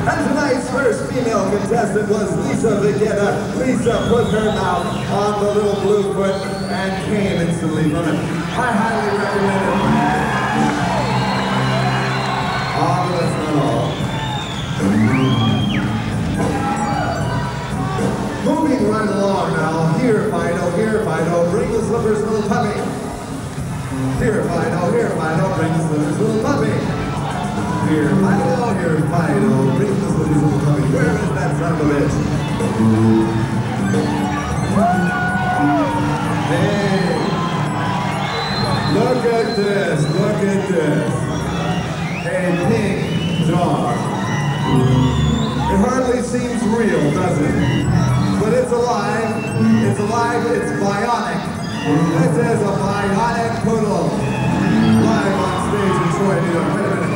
And tonight's first female contestant was Lisa Vegeta. Lisa put her mouth on the little blue foot and came instantly from it. I highly recommend it. Ah, but that's not all. Moving right along now, here Fido, bring the Slippers little puppy. Here Fido, bring the Slippers little puppy. Here Fido, bring the Slippers little puppy. Where is that son of a bitch? Hey, look at this. A pink dog. It hardly seems real, does it? But it's alive, it's bionic. This is a bionic poodle. Live on stage in Troy, New York. Wait a minute.